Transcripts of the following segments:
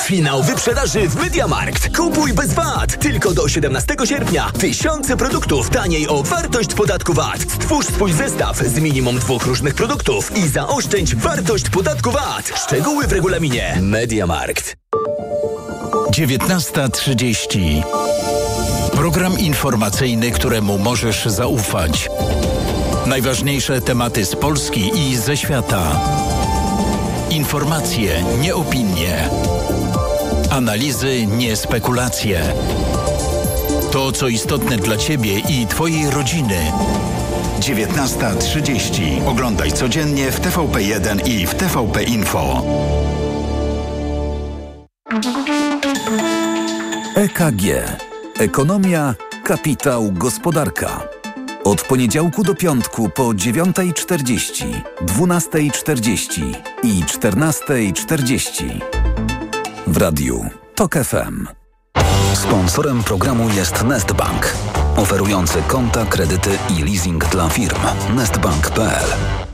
Finał wyprzedaży w MediaMarkt. Kupuj bez VAT. Tylko do 17 sierpnia. Tysiące produktów taniej o wartość podatku VAT. Stwórz swój zestaw z minimum 2 różnych produktów i zaoszczędź wartość podatku VAT. Szczegóły w regulaminie. MediaMarkt. 19:30. Program informacyjny, któremu możesz zaufać. Najważniejsze tematy z Polski i ze świata. Informacje, nie opinie. Analizy, nie spekulacje. To, co istotne dla Ciebie i Twojej rodziny. 19:30. Oglądaj codziennie w TVP1 i w TVP Info. EKG. Ekonomia, kapitał, gospodarka. Od poniedziałku do piątku po 9:40, 12:40 i 14:40. W radiu TOK FM. Sponsorem programu jest Nestbank, oferujący konta, kredyty i leasing dla firm. Nestbank.pl.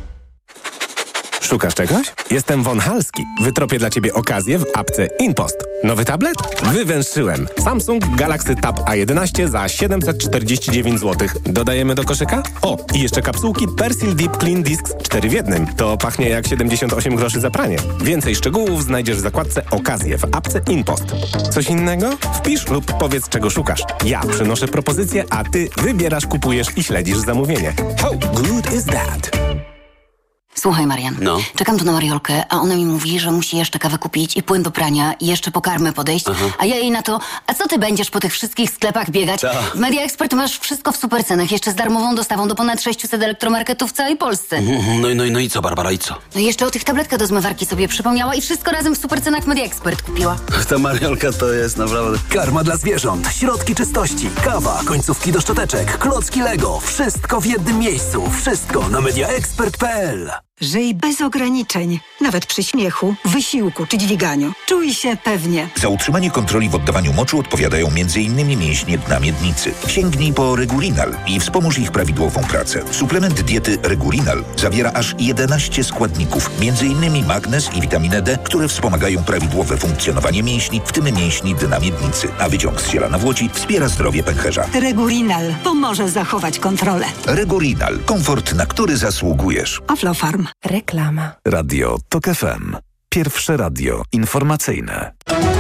Szukasz czegoś? Jestem Von Halski. Wytropię dla Ciebie okazję w apce InPost. Nowy tablet? Wywęszyłem. Samsung Galaxy Tab A11 za 749 zł. Dodajemy do koszyka? O, i jeszcze kapsułki Persil Deep Clean Discs 4 w 1. To pachnie jak 78 groszy za pranie. Więcej szczegółów znajdziesz w zakładce okazje w apce InPost. Coś innego? Wpisz lub powiedz, czego szukasz. Ja przynoszę propozycję, a Ty wybierasz, kupujesz i śledzisz zamówienie. How good is that? Słuchaj, Marian, czekam tu na Mariolkę, a ona mi mówi, że musi jeszcze kawę kupić i płyn do prania i jeszcze po karmę podejść, a ja jej na to, a co ty będziesz po tych wszystkich sklepach biegać? W Media Expert masz wszystko w supercenach, jeszcze z darmową dostawą do ponad 600 elektromarketów w całej Polsce. No i co, Barbara, i co? No i jeszcze o tych tabletkach do zmywarki sobie przypomniała i wszystko razem w supercenach w Media Expert kupiła. Ta Mariolka to jest naprawdę... Karma dla zwierząt, środki czystości, kawa, końcówki do szczoteczek, klocki Lego. Wszystko w jednym miejscu. Wszystko na mediaexpert.pl. Żyj bez ograniczeń, nawet przy śmiechu, wysiłku czy dźwiganiu. Czuj się pewnie. Za utrzymanie kontroli w oddawaniu moczu odpowiadają m.in. mięśnie dna miednicy. Sięgnij po Regulinal i wspomóż ich prawidłową pracę. Suplement diety Regulinal zawiera aż 11 składników, m.in. magnez i witaminę D, które wspomagają prawidłowe funkcjonowanie mięśni, w tym mięśni dna miednicy. A wyciąg z ziela nawłoci wspiera zdrowie pęcherza. Regulinal pomoże zachować kontrolę. Regulinal. Komfort, na który zasługujesz. Aflofarm. Reklama. Radio TOK FM. Pierwsze radio informacyjne.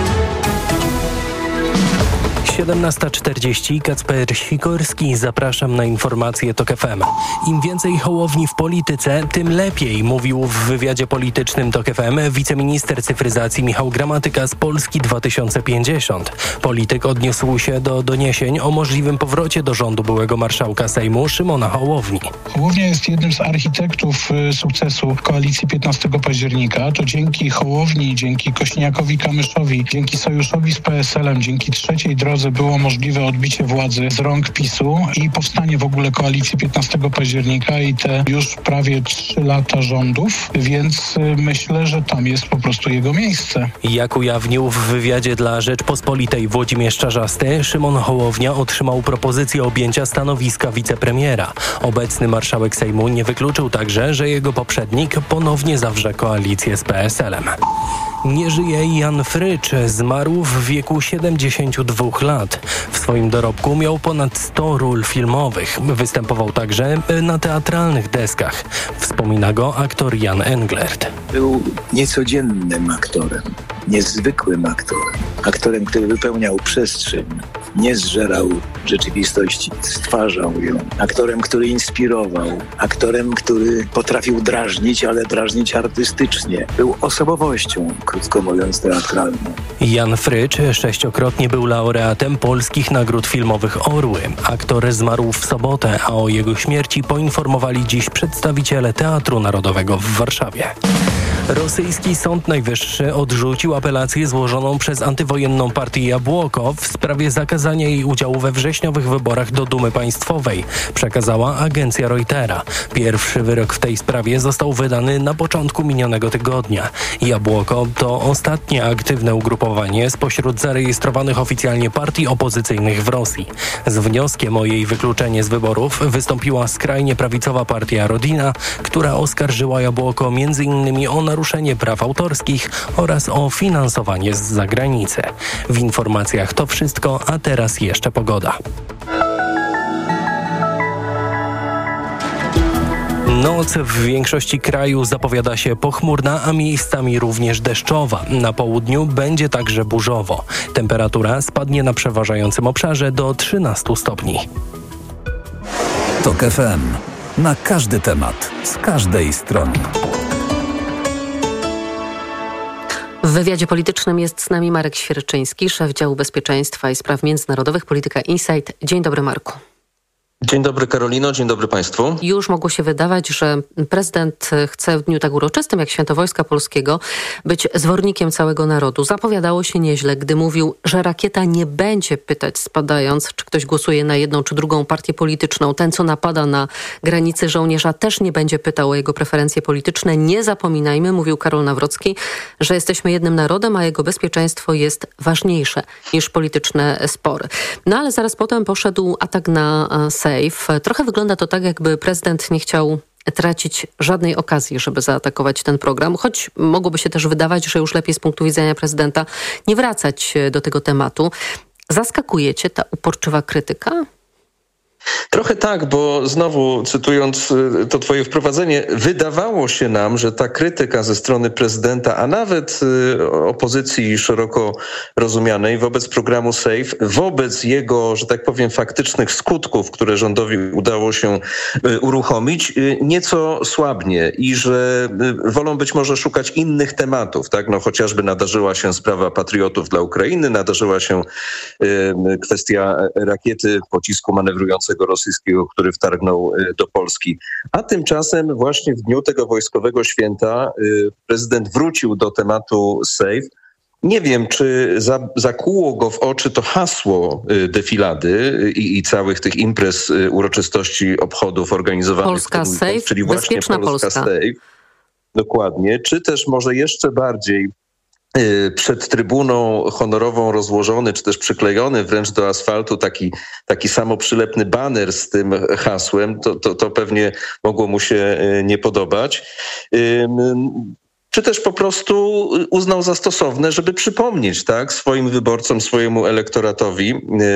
17:40. Kacper Sikorski. Zapraszam na informacje TOK FM. Im więcej Hołowni w polityce, tym lepiej, mówił w wywiadzie politycznym TOK FM wiceminister cyfryzacji Michał Gramatyka z Polski 2050. Polityk odniósł się do doniesień o możliwym powrocie do rządu byłego marszałka Sejmu Szymona Hołowni. Hołownia jest jednym z architektów sukcesu koalicji 15 października. To dzięki Hołowni, dzięki Kośniakowi-Kamyszowi, dzięki sojuszowi z PSL-em, dzięki trzeciej drodze było możliwe odbicie władzy z rąk PiS-u i powstanie w ogóle koalicji 15 października i te już prawie 3 lata rządów, więc myślę, że tam jest po prostu jego miejsce. Jak ujawnił w wywiadzie dla Rzeczpospolitej Włodzimierz Czarzasty, Szymon Hołownia otrzymał propozycję objęcia stanowiska wicepremiera. Obecny marszałek Sejmu nie wykluczył także, że jego poprzednik ponownie zawrze koalicję z PSL-em. Nie żyje Jan Frycz, zmarł w wieku 72 lat. W swoim dorobku miał ponad 100 ról filmowych. Występował także na teatralnych deskach. Wspomina go aktor Jan Englert. Był niecodziennym aktorem, niezwykłym aktorem. Aktorem, który wypełniał przestrzeń, nie zżerał rzeczywistości, stwarzał ją. Aktorem, który inspirował. Aktorem, który potrafił drażnić, ale drażnić artystycznie. Był osobowością, krótko mówiąc, teatralną. Jan Frycz 6-krotnie był laureatem polskich nagród filmowych Orły. Aktor zmarł w sobotę, a o jego śmierci poinformowali dziś przedstawiciele Teatru Narodowego w Warszawie. Rosyjski Sąd Najwyższy odrzucił apelację złożoną przez antywojenną partię Jabłoko w sprawie zakazania jej udziału we wrześniowych wyborach do Dumy Państwowej, przekazała agencja Reutera. Pierwszy wyrok w tej sprawie został wydany na początku minionego tygodnia. Jabłoko to ostatnie aktywne ugrupowanie spośród zarejestrowanych oficjalnie partii opozycyjnych w Rosji. Z wnioskiem o jej wykluczenie z wyborów wystąpiła skrajnie prawicowa partia Rodina, która oskarżyła Jabłoko m.in. o naruszenie naruszenie praw autorskich oraz o finansowanie z zagranicy. W informacjach to wszystko, a teraz jeszcze pogoda. Noc w większości kraju zapowiada się pochmurna, a miejscami również deszczowa. Na południu będzie także burzowo. Temperatura spadnie na przeważającym obszarze do 13 stopni. TOK FM. Na każdy temat, z każdej strony. W wywiadzie politycznym jest z nami Marek Świerczyński, szef działu bezpieczeństwa i spraw międzynarodowych Polityka Insight. Dzień dobry, Marku. Dzień dobry, Karolino, dzień dobry Państwu. Już mogło się wydawać, że prezydent chce w dniu tak uroczystym jak Święto Wojska Polskiego być zwornikiem całego narodu. Zapowiadało się nieźle, gdy mówił, że rakieta nie będzie pytać spadając, czy ktoś głosuje na jedną czy drugą partię polityczną. Ten, co napada na granicy żołnierza, też nie będzie pytał o jego preferencje polityczne. Nie zapominajmy, mówił Karol Nawrocki, że jesteśmy jednym narodem, a jego bezpieczeństwo jest ważniejsze niż polityczne spory. No ale zaraz potem poszedł atak na Sejm. Trochę wygląda to tak, jakby prezydent nie chciał tracić żadnej okazji, żeby zaatakować ten program, choć mogłoby się też wydawać, że już lepiej z punktu widzenia prezydenta nie wracać do tego tematu. Zaskakuje cię ta uporczywa krytyka? Trochę tak, bo znowu cytując to twoje wprowadzenie, wydawało się nam, że ta krytyka ze strony prezydenta, a nawet opozycji szeroko rozumianej wobec programu SAFE, wobec jego, że tak powiem, faktycznych skutków, które rządowi udało się uruchomić, nieco słabnie i że wolą być może szukać innych tematów, tak? No chociażby nadarzyła się sprawa patriotów dla Ukrainy, nadarzyła się kwestia rakiety, pocisku manewrującego rosyjskiego, który wtargnął do Polski. A tymczasem właśnie w dniu tego wojskowego święta prezydent wrócił do tematu SAFE. Nie wiem, czy zakłuło go w oczy to hasło defilady i całych tych imprez, uroczystości, obchodów organizowanych. Polska SAFE, czyli właśnie bezpieczna Polska. SAFE. Dokładnie. Czy też może jeszcze bardziej przed trybuną honorową rozłożony, czy też przyklejony wręcz do asfaltu taki samoprzylepny baner z tym hasłem, to pewnie mogło mu się nie podobać. Czy też po prostu uznał za stosowne, żeby przypomnieć, tak, swoim wyborcom, swojemu elektoratowi,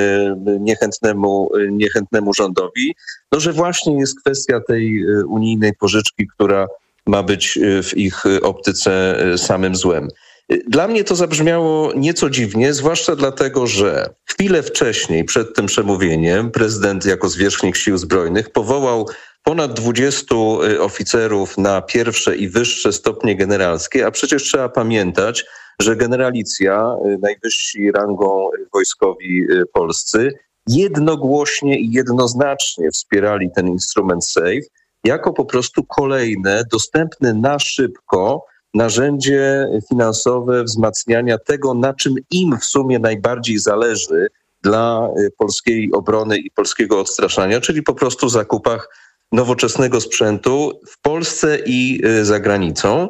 niechętnemu rządowi, no, że właśnie jest kwestia tej unijnej pożyczki, która ma być w ich optyce samym złem. Dla mnie to zabrzmiało nieco dziwnie, zwłaszcza dlatego, że chwilę wcześniej, przed tym przemówieniem, prezydent jako zwierzchnik Sił Zbrojnych powołał ponad 20 oficerów na pierwsze i wyższe stopnie generalskie, a przecież trzeba pamiętać, że generalicja, najwyżsi rangą wojskowi polscy, jednogłośnie i jednoznacznie wspierali ten instrument SAFE jako po prostu kolejne, dostępne na szybko narzędzie finansowe wzmacniania tego, na czym im w sumie najbardziej zależy dla polskiej obrony i polskiego odstraszania, czyli po prostu zakupach nowoczesnego sprzętu w Polsce i za granicą.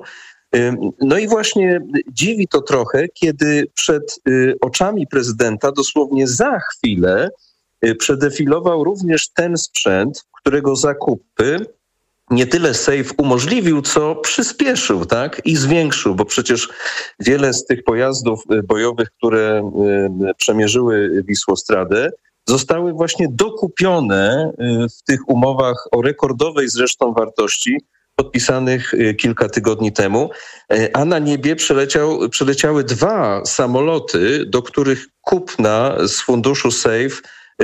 No i właśnie dziwi to trochę, kiedy przed oczami prezydenta dosłownie za chwilę przedefilował również ten sprzęt, którego zakupy nie tyle SAFE umożliwił, co przyspieszył, tak? I zwiększył, bo przecież wiele z tych pojazdów bojowych, które przemierzyły Wisłostradę, zostały właśnie dokupione w tych umowach o rekordowej zresztą wartości podpisanych kilka tygodni temu, a na niebie przeleciały 2 samoloty, do których kupna z funduszu SAFE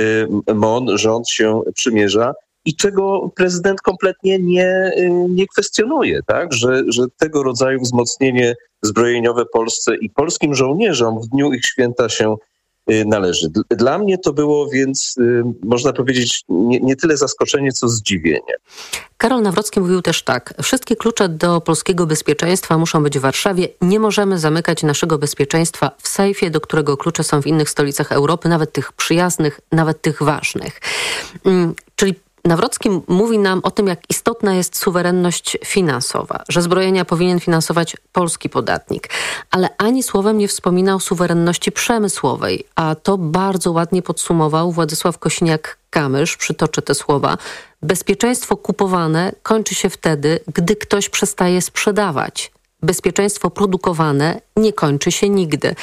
MON rząd się przymierza i czego prezydent kompletnie nie kwestionuje, tak? Że tego rodzaju wzmocnienie zbrojeniowe Polsce i polskim żołnierzom w dniu ich święta się należy. Dla mnie to było więc, można powiedzieć, nie tyle zaskoczenie, co zdziwienie. Karol Nawrocki mówił też tak. Wszystkie klucze do polskiego bezpieczeństwa muszą być w Warszawie. Nie możemy zamykać naszego bezpieczeństwa w sejfie, do którego klucze są w innych stolicach Europy, nawet tych przyjaznych, nawet tych ważnych. Czyli Nawrocki mówi nam o tym, jak istotna jest suwerenność finansowa, że zbrojenia powinien finansować polski podatnik, ale ani słowem nie wspomina o suwerenności przemysłowej, a to bardzo ładnie podsumował Władysław Kosiniak-Kamysz, przytoczę te słowa. Bezpieczeństwo kupowane kończy się wtedy, gdy ktoś przestaje sprzedawać. bezpieczeństwo produkowane nie kończy się nigdy.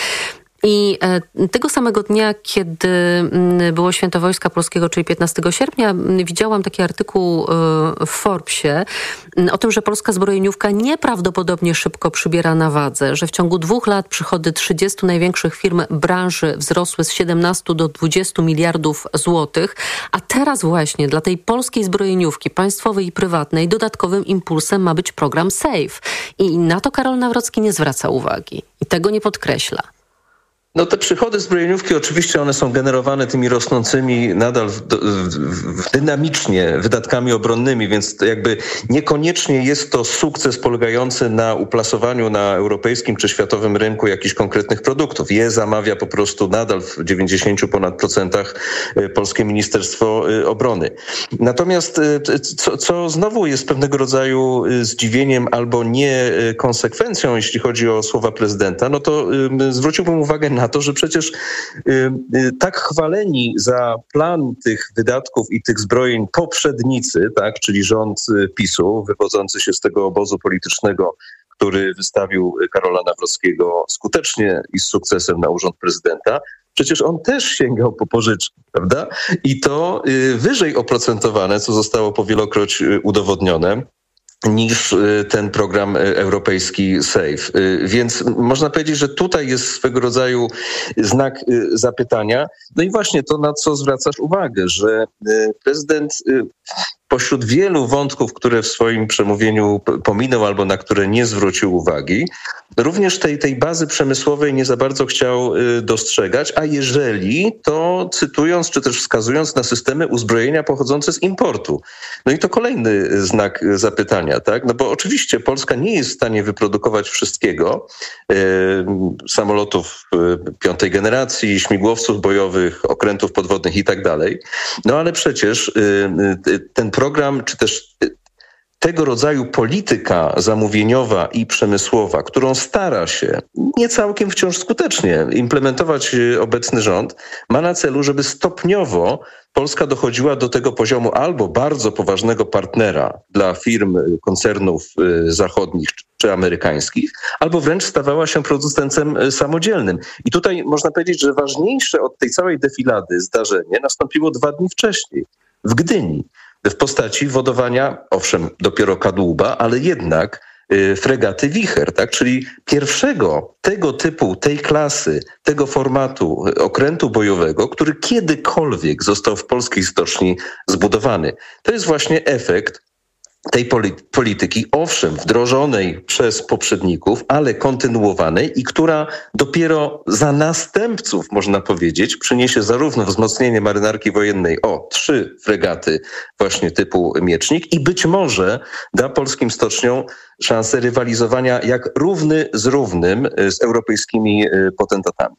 I tego samego dnia, kiedy było Święto Wojska Polskiego, czyli 15 sierpnia, widziałam taki artykuł w Forbesie o tym, że polska zbrojeniówka nieprawdopodobnie szybko przybiera na wadze, że w ciągu 2 lat przychody 30 największych firm branży wzrosły z 17 do 20 miliardów złotych, a teraz właśnie dla tej polskiej zbrojeniówki, państwowej i prywatnej, dodatkowym impulsem ma być program SAFE. I na to Karol Nawrocki nie zwraca uwagi i tego nie podkreśla. No te przychody zbrojeniówki oczywiście one są generowane tymi rosnącymi nadal dynamicznie wydatkami obronnymi, więc to jakby niekoniecznie jest to sukces polegający na uplasowaniu na europejskim czy światowym rynku jakichś konkretnych produktów. Je zamawia po prostu nadal w 90 ponad procentach polskie Ministerstwo Obrony. Natomiast co znowu jest pewnego rodzaju zdziwieniem albo niekonsekwencją, jeśli chodzi o słowa prezydenta, no to zwróciłbym uwagę na to, że przecież tak chwaleni za plan tych wydatków i tych zbrojeń poprzednicy, tak, czyli rząd PiS-u, wywodzący się z tego obozu politycznego, który wystawił Karola Nawrockiego skutecznie i z sukcesem na urząd prezydenta, przecież on też sięgał po pożyczki, prawda? I to wyżej oprocentowane, co zostało powielokroć udowodnione, niż ten program europejski SAFE. Więc można powiedzieć, że tutaj jest swego rodzaju znak zapytania. No i właśnie to, na co zwracasz uwagę, że prezydent pośród wielu wątków, które w swoim przemówieniu pominął albo na które nie zwrócił uwagi, również tej bazy przemysłowej nie za bardzo chciał dostrzegać, a jeżeli, to cytując czy też wskazując na systemy uzbrojenia pochodzące z importu. No i to kolejny znak zapytania, tak? No bo oczywiście Polska nie jest w stanie wyprodukować wszystkiego, samolotów 5. generacji, śmigłowców bojowych, okrętów podwodnych i tak dalej. No ale przecież ten program, czy też tego rodzaju polityka zamówieniowa i przemysłowa, którą stara się nie całkiem wciąż skutecznie implementować obecny rząd, ma na celu, żeby stopniowo Polska dochodziła do tego poziomu albo bardzo poważnego partnera dla firm, koncernów zachodnich czy amerykańskich, albo wręcz stawała się producentem samodzielnym. I tutaj można powiedzieć, że ważniejsze od tej całej defilady zdarzenie nastąpiło 2 dni wcześniej w Gdyni, w postaci wodowania, owszem, dopiero kadłuba, ale jednak fregaty Wicher, tak? Czyli pierwszego tego typu, tej klasy, tego formatu okrętu bojowego, który kiedykolwiek został w polskiej stoczni zbudowany. To jest właśnie efekt tej polityki, owszem, wdrożonej przez poprzedników, ale kontynuowanej i która dopiero za następców, można powiedzieć, przyniesie zarówno wzmocnienie marynarki wojennej o 3 fregaty właśnie typu Miecznik i być może da polskim stoczniom szansę rywalizowania jak równy z równym z europejskimi potentatami.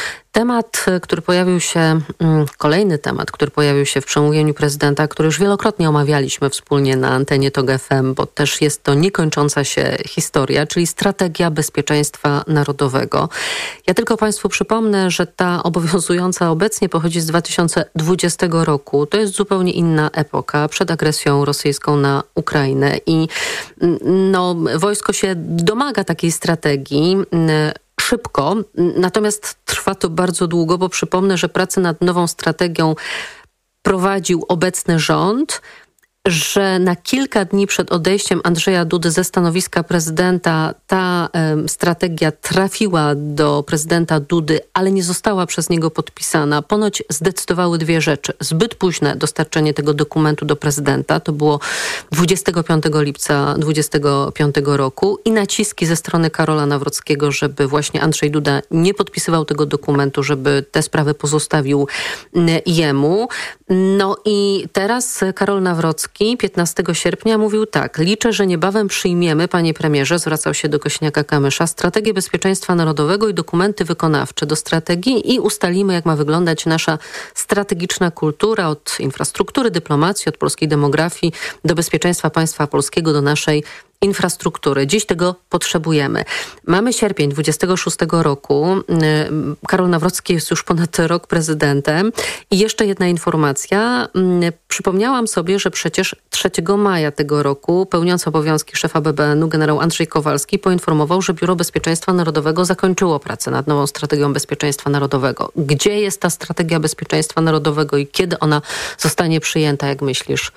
Kolejny temat, który pojawił się w przemówieniu prezydenta, który już wielokrotnie omawialiśmy wspólnie na antenie TOG FM, bo też jest to niekończąca się historia, czyli strategia bezpieczeństwa narodowego. Ja tylko Państwu przypomnę, że ta obowiązująca obecnie pochodzi z 2020 roku. To jest zupełnie inna epoka przed agresją rosyjską na Ukrainę i wojsko się domaga takiej strategii szybko, natomiast trwa to bardzo długo, bo przypomnę, że pracę nad nową strategią prowadził obecny rząd, że na kilka dni przed odejściem Andrzeja Dudy ze stanowiska prezydenta ta strategia trafiła do prezydenta Dudy, ale nie została przez niego podpisana. Ponoć zdecydowały 2 rzeczy. Zbyt późne dostarczenie tego dokumentu do prezydenta, to było 25 lipca 2025 roku i naciski ze strony Karola Nawrockiego, żeby właśnie Andrzej Duda nie podpisywał tego dokumentu, żeby te sprawy pozostawił jemu. No i teraz Karol Nawrocki 15 sierpnia mówił tak: liczę, że niebawem przyjmiemy, panie premierze, zwracał się do Kosiniaka-Kamysza, strategię bezpieczeństwa narodowego i dokumenty wykonawcze do strategii i ustalimy, jak ma wyglądać nasza strategiczna kultura od infrastruktury, dyplomacji, od polskiej demografii do bezpieczeństwa państwa polskiego, do naszej infrastruktury. Dziś tego potrzebujemy. Mamy sierpień 26 roku. Karol Nawrocki jest już ponad rok prezydentem. I jeszcze jedna informacja. Przypomniałam sobie, że przecież 3 maja tego roku pełniący obowiązki szefa BBN-u generał Andrzej Kowalski poinformował, że Biuro Bezpieczeństwa Narodowego zakończyło pracę nad nową strategią bezpieczeństwa narodowego. Gdzie jest ta strategia bezpieczeństwa narodowego i kiedy ona zostanie przyjęta, jak myślisz?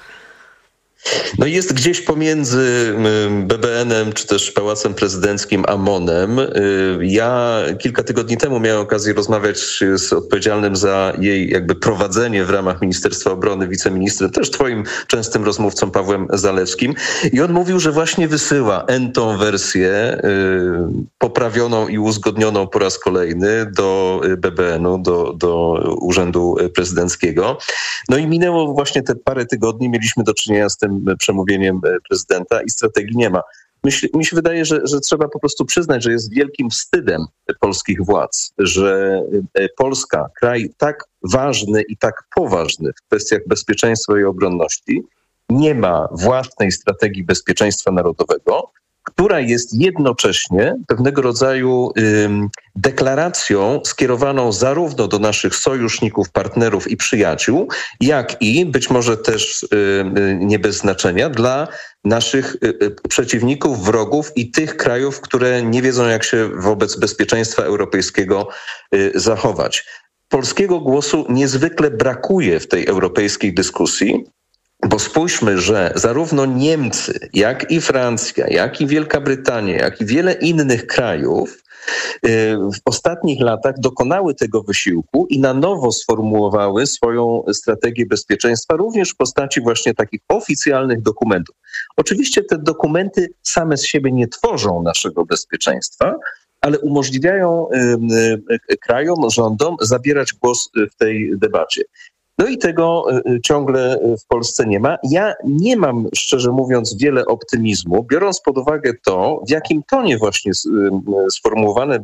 No jest gdzieś pomiędzy BBN-em czy też Pałacem Prezydenckim a MON-em. Ja kilka tygodni temu miałem okazję rozmawiać z odpowiedzialnym za jej jakby prowadzenie w ramach Ministerstwa Obrony wiceministrem, też twoim częstym rozmówcą Pawłem Zalewskim. I on mówił, że właśnie wysyła N-tą wersję poprawioną i uzgodnioną po raz kolejny do BBN-u, do Urzędu Prezydenckiego. No i minęło właśnie te parę tygodni, mieliśmy do czynienia z tym przemówieniem prezydenta i strategii nie ma. Mi się wydaje, że trzeba po prostu przyznać, że jest wielkim wstydem polskich władz, że Polska, kraj tak ważny i tak poważny w kwestiach bezpieczeństwa i obronności, nie ma własnej strategii bezpieczeństwa narodowego, która jest jednocześnie pewnego rodzaju deklaracją skierowaną zarówno do naszych sojuszników, partnerów i przyjaciół, jak i być może też nie bez znaczenia dla naszych przeciwników, wrogów i tych krajów, które nie wiedzą, jak się wobec bezpieczeństwa europejskiego zachować. Polskiego głosu niezwykle brakuje w tej europejskiej dyskusji. Bo spójrzmy, że zarówno Niemcy, jak i Francja, jak i Wielka Brytania, jak i wiele innych krajów w ostatnich latach dokonały tego wysiłku i na nowo sformułowały swoją strategię bezpieczeństwa, również w postaci właśnie takich oficjalnych dokumentów. Oczywiście te dokumenty same z siebie nie tworzą naszego bezpieczeństwa, ale umożliwiają krajom, rządom zabierać głos w tej debacie. No i tego ciągle w Polsce nie ma. Ja nie mam, szczerze mówiąc, wiele optymizmu, biorąc pod uwagę to, w jakim tonie właśnie sformułowane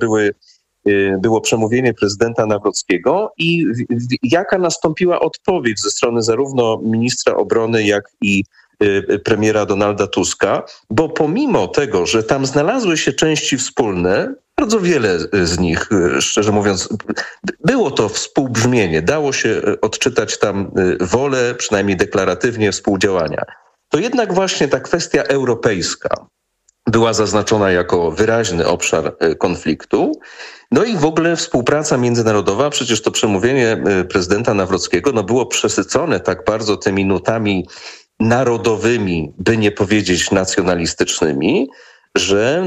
było przemówienie prezydenta Nawrockiego i jaka nastąpiła odpowiedź ze strony zarówno ministra obrony, jak i premiera Donalda Tuska, bo pomimo tego, że tam znalazły się części wspólne, bardzo wiele z nich, szczerze mówiąc, było to współbrzmienie. Dało się odczytać tam wolę, przynajmniej deklaratywnie, współdziałania. To jednak właśnie ta kwestia europejska była zaznaczona jako wyraźny obszar konfliktu. No i w ogóle współpraca międzynarodowa, przecież to przemówienie prezydenta Nawrockiego było przesycone tak bardzo tymi nutami narodowymi, by nie powiedzieć nacjonalistycznymi, że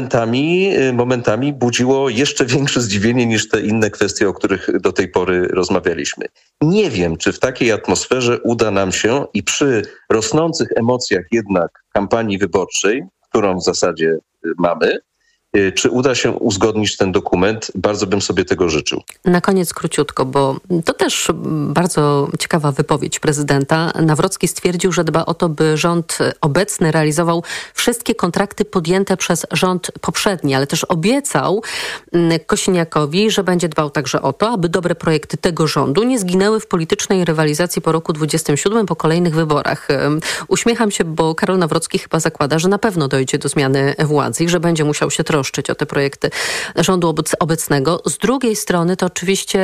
momentami budziło jeszcze większe zdziwienie niż te inne kwestie, o których do tej pory rozmawialiśmy. Nie wiem, czy w takiej atmosferze uda nam się i przy rosnących emocjach jednak kampanii wyborczej, którą w zasadzie mamy, czy uda się uzgodnić ten dokument? Bardzo bym sobie tego życzył. Na koniec króciutko, bo to też bardzo ciekawa wypowiedź prezydenta. Nawrocki stwierdził, że dba o to, by rząd obecny realizował wszystkie kontrakty podjęte przez rząd poprzedni, ale też obiecał Kosiniakowi, że będzie dbał także o to, aby dobre projekty tego rządu nie zginęły w politycznej rywalizacji po roku 27, po kolejnych wyborach. Uśmiecham się, bo Karol Nawrocki chyba zakłada, że na pewno dojdzie do zmiany władzy i że będzie musiał się troszczyć o te projekty rządu obecnego. Z drugiej strony to oczywiście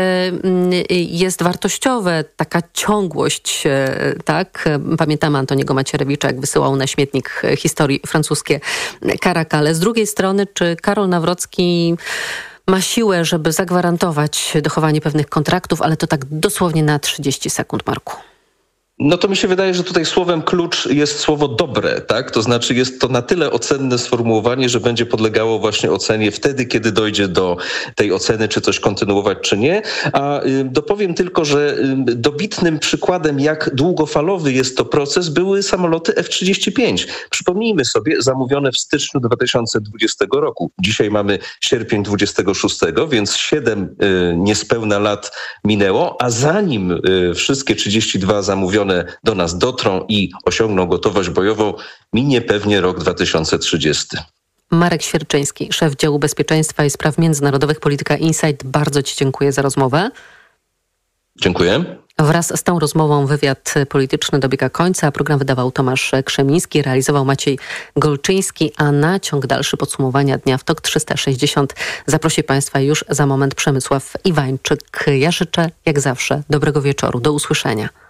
jest wartościowe taka ciągłość, tak? Pamiętamy Antoniego Macierewicza, jak wysyłał na śmietnik historii francuskie Caracale. Z drugiej strony, czy Karol Nawrocki ma siłę, żeby zagwarantować dochowanie pewnych kontraktów, ale to tak dosłownie na 30 sekund, Marku. No to mi się wydaje, że tutaj słowem klucz jest słowo dobre, tak? To znaczy jest to na tyle ocenne sformułowanie, że będzie podlegało właśnie ocenie wtedy, kiedy dojdzie do tej oceny, czy coś kontynuować, czy nie. A dopowiem tylko, że dobitnym przykładem, jak długofalowy jest to proces, były samoloty F-35. Przypomnijmy sobie, zamówione w styczniu 2020 roku. Dzisiaj mamy sierpień 26, więc 7 niespełna lat minęło, a zanim wszystkie 32 zamówione do nas dotrą i osiągną gotowość bojową, minie pewnie rok 2030. Marek Świerczyński, szef działu bezpieczeństwa i spraw międzynarodowych Polityka Insight. Bardzo ci dziękuję za rozmowę. Dziękuję. Wraz z tą rozmową wywiad polityczny dobiega końca, a program wydawał Tomasz Krzemiński, realizował Maciej Golczyński, a na ciąg dalszy podsumowania dnia w TOK 360 zaprosi Państwa już za moment Przemysław Iwańczyk. Ja życzę, jak zawsze, dobrego wieczoru. Do usłyszenia.